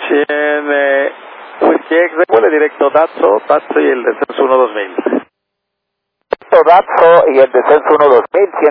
100, Whisky X-Ray, vuele directo Datso y el descenso 12000. Datso y el descenso 12000,